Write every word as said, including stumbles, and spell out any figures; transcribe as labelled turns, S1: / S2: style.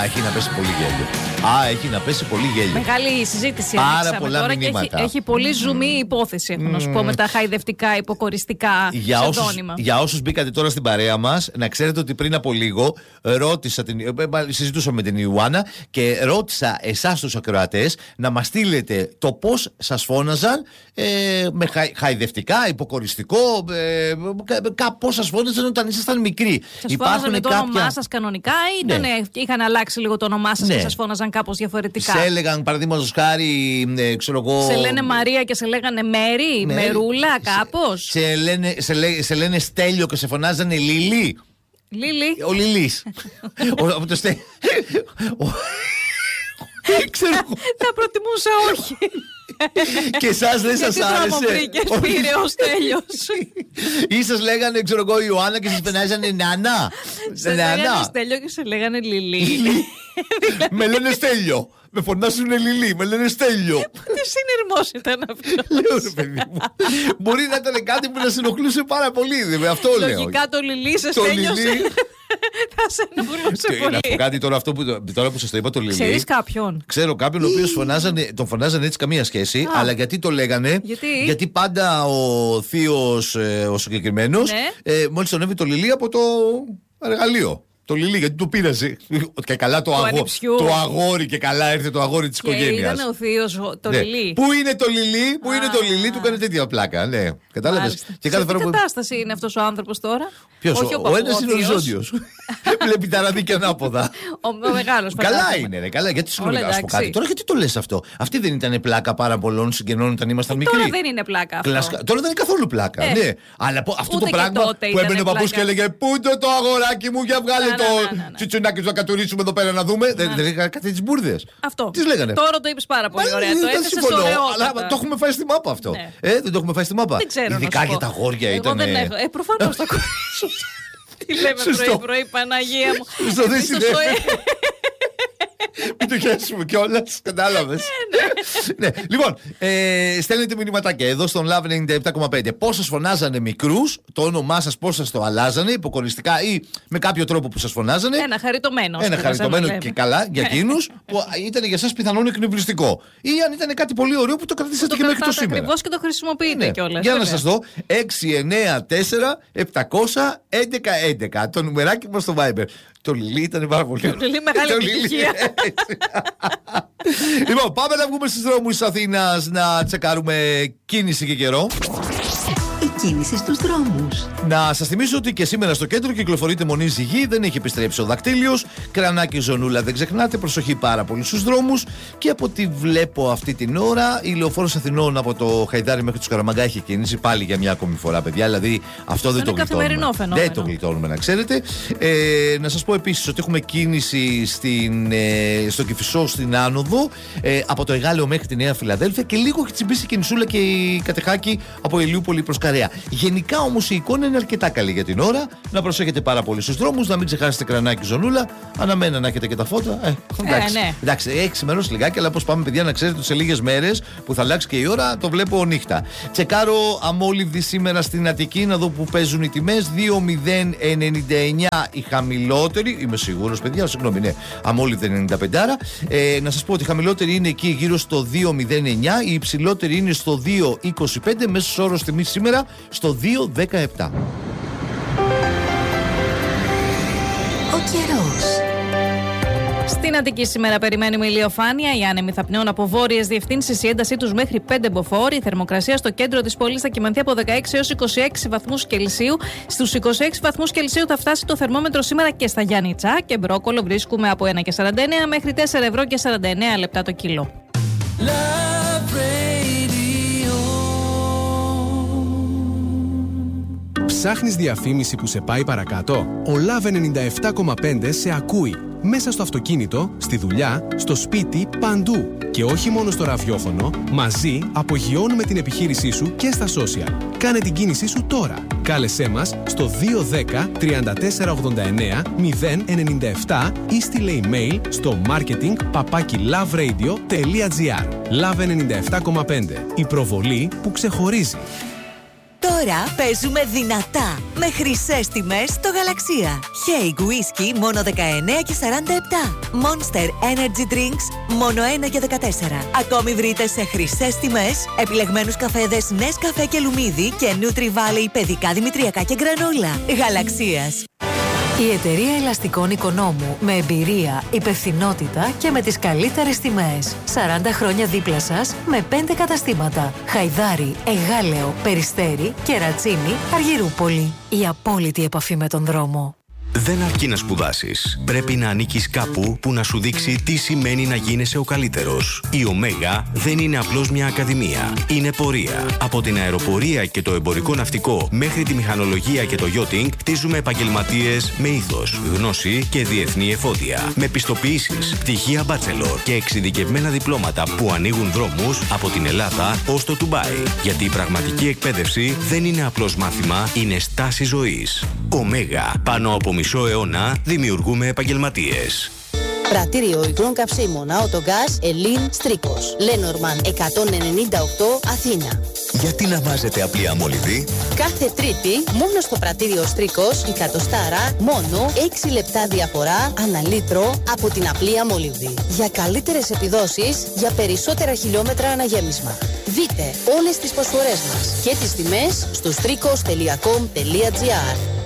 S1: έχει να πέσει πολύ γέλιο. Α, έχει να πέσει πολύ γέλιο.
S2: Μεγάλη συζήτηση.
S1: Πάρα πολλά
S2: τώρα
S1: μηνύματα.
S2: Και έχει, έχει πολύ ζουμί η υπόθεση, έχω mm. να σου πω, με τα χαϊδευτικά, υποκοριστικά
S1: για όσους,
S2: ψευδόνυμα.
S1: για όσους μπήκατε τώρα στην παρέα μας, να ξέρετε ότι πριν από λίγο ρώτησα την, συζητούσα με την Ιωάννα και ρώτησα εσάς τους ακροατές να μας στείλετε το πώς σας φώναζαν ε, με χα, χαϊδευτικά, υποκοριστικό, ε, πώς σας φώναζαν όταν ήσασταν μικροί.
S2: Σας φώναζαν με το
S1: κάποια...
S2: όνομά σας κανονικά ή ήτανε, ναι. είχαν αλλάξει λίγο το όνομά σας ναι. και σας φώναζαν κάπως διαφορετικά?
S1: Σε έλεγαν παραδείγματος χάρη, ε, ξέρω εγώ.
S2: Σε λένε Μαρία και σε λέγανε Μέρη, ναι. Μερούλα, κάπως.
S1: Σε, σε, λένε, σε, λέ, σε λένε Στέλιο και σε φωνάζανε Λίλη.
S2: Λίλη.
S1: Ο Λιλής. Από το Στέλιο. Ξέρω.
S2: Θα προτιμούσα όχι.
S1: Και εσάς δεν σας άρεσε?
S2: Και πήρε ο Στέλιος.
S1: Ή σας λέγανε, ξέρω εγώ, Ιωάννα και σας φαινάζανε Νανά.
S2: Σε λέγανε Στέλιο και σε λέγανε Λιλή.
S1: Με λένε Στέλιο. Με φωνάσουνε Λιλή, με λένε Στέλιο.
S2: Τι συνειρμός ήταν αυτό?
S1: Λέω ρε παιδί μου. Μπορεί να ήταν κάτι που να συνοχλούσε πάρα πολύ. Αυτό λέω.
S2: Λογικά το Λιλή σε Στέλιωσε. Θα σε ενοχλούσε πολύ.
S1: Να πω κάτι τώρα, αυτό που, τώρα που σας το είπα, το Λιλή.
S2: Ξέρεις κάποιον?
S1: Ξέρω κάποιον ο οποίος τον φωνάζανε έτσι καμία σχέση. Α, αλλά γιατί το λέγανε?
S2: Γιατί,
S1: γιατί πάντα ο θείος ε, ο συγκεκριμένος ναι. ε, μόλις τον έβγαινε το Λιλή από το εργαλείο. Το Λιλί, γιατί του πήρασε. Και καλά το,
S2: το,
S1: αγό... το αγόρι, και καλά ήρθε το αγόρι της οικογένειας.
S2: Ήταν ο θείος το
S1: ναι.
S2: Λιλί.
S1: Πού είναι το Λιλί, πού είναι το Λιλί, του κάνει τέτοια πλάκα. Ναι, κατάλαβες.
S2: Και κάθε φορά. Σε τι κατάσταση που... είναι αυτός ο άνθρωπος τώρα?
S1: Ποιος? Ο, ο, ο ένας είναι οριζόντιος. Βλέπει τα ραδίκια ανάποδα.
S2: Ο μεγάλος.
S1: Καλά είναι, ρε. Καλά. Γιατί σου λέω να σου πω κάτι. Τώρα γιατί το λες αυτό? Αυτή δεν ήταν πλάκα πάρα πολλών συγγενών όταν ήμασταν μικροί?
S2: Τώρα δεν είναι πλάκα αυτό.
S1: Τώρα δεν είναι καθόλου πλάκα. Ναι. Αλλά αυτό το πράγμα που έμπαινε ο παππούς και έλεγε πού είναι το αγοράκι μου, για βγάλε το. Να και το κατουρίσουμε εδώ πέρα να δούμε. Δεν είχα κάτι τις μπουρδες.
S2: Αυτό.
S1: Τι λέγανε?
S2: Τώρα το είπες πάρα πολύ ωραία. Το έθεσες ωραιότατα.
S1: Αλλά το έχουμε φάει στη μάπα αυτό. Ε, δεν το έχουμε φάει στη μάπα.
S2: Δεν ξέρω.
S1: Ειδικά για τα αγόρια ήταν.
S2: Εγώ δεν έχω. Ε, προφανώς το ακούω. Τι λέμε πρωί-πρωί, Παναγία μου.
S1: Στο δεν συνέβη. Μην το χέσουμε κιόλας, κατάλαβες. Ναι. Λοιπόν, ε, στέλνετε μηνυματάκια εδώ στον Love ενενήντα επτά κόμμα πέντε. Πώς σας φωνάζανε μικρούς, το όνομά σας πώς σας το αλλάζανε, υποκοριστικά ή με κάποιο τρόπο που σας φωνάζανε.
S2: Ένα χαριτωμένο.
S1: Ένα χαριτωμένο και καλά για εκείνους που ήταν για εσάς πιθανόν εκνευριστικό. Ή αν ήταν κάτι πολύ ωραίο που το κρατήσατε και μέχρι το σήμερα.
S2: Ακριβώς και το χρησιμοποιείτε ναι. κιόλας.
S1: Για να σας δω, έξι εννιά τέσσερα επτακόσια έντεκα έντεκα. Το νουμεράκι μας στο Viber. Το Λιλί ήταν πάρα πολύ ωραίο.
S2: Το Λιλί μεγάλη επιτυχία.
S1: Λοιπόν, πάμε να βγούμε στους δρόμους της Αθήνας να τσεκάρουμε κίνηση και καιρό.
S3: Η κίνηση στους δρόμους.
S1: Να σας θυμίσω ότι και σήμερα στο κέντρο κυκλοφορείται μονή ζυγή, δεν έχει επιστρέψει ο δακτύλιος. Κρανάκι Ζωνούλα δεν ξεχνάτε, προσοχή πάρα πολύ στους δρόμους. Και από ό,τι βλέπω αυτή την ώρα, η Λεωφόρος Αθηνών από το Χαϊδάρι μέχρι τους Καραμαγκά έχει κίνηση πάλι για μια ακόμη φορά, παιδιά. Δηλαδή αυτό δεν το γλιτώνουμε. Δεν το γλιτώνουμε, να ξέρετε. Ε, να σας πω επίσης ότι έχουμε κίνηση στην, ε, στο Κηφισό στην άνοδο, ε, από το Εγάλεο μέχρι τη Νέα Φιλαδέλφια και λίγο έχει τσιμπήσει η κινησούλα και η Κατεχάκη από Ηλιούπολη προς Καρέα. Γενικά όμως η εικόνα είναι αρκετά καλή για την ώρα. Να προσέχετε πάρα πολύ στους δρόμους, να μην ξεχάσετε Κρανάκι Ζωνούλα. Αναμένα να έχετε και τα φώτα. Ε, εντάξει,
S2: ε, ναι.
S1: εντάξει, έχει ξημερώσει λιγάκι, αλλά πώς πάμε, παιδιά, να ξέρετε ότι σε λίγες μέρες που θα αλλάξει και η ώρα, το βλέπω νύχτα. Τσεκάρω αμόλυβδη σήμερα στην Αττική, να δω που παίζουν οι τιμές. δύο μηδέν ενενήντα εννιά η χαμηλότερη. Είμαι σίγουρος, παιδιά, συγγνώμη, ναι. Αμόλυβδη ενενήντα πέντε. Ε, να σας πω ότι η χαμηλότερη είναι εκεί γύρω στο δύο μηδέν εννιά, η υψηλότερη είναι στο δύο είκοσι πέντε, μέσος όρος τιμής σήμερα στο δύο δεκαεπτά.
S3: Ο καιρός.
S2: Στην Αττική σήμερα περιμένουμε ηλιοφάνεια. Οι άνεμοι θα πνέουν από βόρειες διευθύνσεις. Η έντασή τους μέχρι πέντε μποφόρ. Η θερμοκρασία στο κέντρο της πόλης θα κυμανθεί από δεκαέξι έως είκοσι έξι βαθμούς Κελσίου. Στους είκοσι έξι βαθμούς Κελσίου θα φτάσει το θερμόμετρο σήμερα και στα Γιάννητσά. Και μπρόκολο βρίσκουμε από ένα και σαράντα εννέα μέχρι τέσσερα ευρώ και σαράντα εννέα λεπτά το κιλό.
S4: Ψάχνεις διαφήμιση που σε πάει παρακάτω? Ο Love ενενήντα επτά κόμμα πέντε σε ακούει. Μέσα στο αυτοκίνητο, στη δουλειά, στο σπίτι, παντού. Και όχι μόνο στο ραδιόφωνο, μαζί απογειώνουμε την επιχείρησή σου και στα social. Κάνε την κίνησή σου τώρα. Κάλεσέ μας στο δύο ένα μηδέν τριάντα τέσσερα ογδόντα εννέα μηδέν ενενήντα επτά ή στείλε email στο marketing παπάκι loveradio τελεία gr. Love ενενήντα επτά κόμμα πέντε. Η προβολή που ξεχωρίζει.
S3: Τώρα Τώρα παίζουμε δυνατά με χρυσές τιμές στο Γαλαξία. Hague Whisky μόνο δεκαεννέα και σαράντα επτά. Monster Energy Drinks μόνο ένα και δεκατέσσερα. Ακόμη βρείτε σε χρυσές τιμές επιλεγμένους καφέδες Nescafé και Λουμίδι και Nutri Valley παιδικά δημητριακά και γκρανόλα. Γαλαξίας.
S5: Η εταιρεία ελαστικών Οικονόμου με εμπειρία, υπευθυνότητα και με τις καλύτερες τιμές. σαράντα χρόνια δίπλα σας με πέντε καταστήματα. Χαϊδάρι, Εγάλεο, Περιστέρι, Κερατσίνη, Αργυρούπολη. Η απόλυτη επαφή με τον δρόμο.
S6: Δεν αρκεί να σπουδάσεις. Πρέπει να ανήκεις κάπου που να σου δείξει τι σημαίνει να γίνεσαι ο καλύτερος. Η Ωμέγα δεν είναι απλώς μια ακαδημία. Είναι πορεία. Από την αεροπορία και το εμπορικό ναυτικό μέχρι τη μηχανολογία και το yachting, χτίζουμε επαγγελματίες με ήθος, γνώση και διεθνή εφόδια. Με πιστοποιήσεις, πτυχία bachelor και εξειδικευμένα διπλώματα που ανοίγουν δρόμους από την Ελλάδα ως το Ντουμπάι. Γιατί η πραγματική εκπαίδευση δεν είναι απλώς μάθημα, είναι στάση ζωής. Ωμέγα. Πάνω από μισό αιώνα δημιουργούμε επαγγελματίες.
S7: Πρατήριο υγρών καυσίμων Autogas Ελλήν Στρίκος. Λένορμαν εκατόν ενενήντα οκτώ Αθήνα.
S8: Γιατί να βάζετε απλή αμόλυδη?
S7: Κάθε Τρίτη μόνο στο πρατήριο Στρίκος η κατοστάρα μόνο έξι λεπτά διαφορά ανά λίτρο από την απλή αμόλυδη. Για καλύτερες επιδόσεις, για περισσότερα χιλιόμετρα αναγέμισμα. Δείτε όλες τις προσφορές μας και τις τιμές στο strikos τελεία com τελεία gr.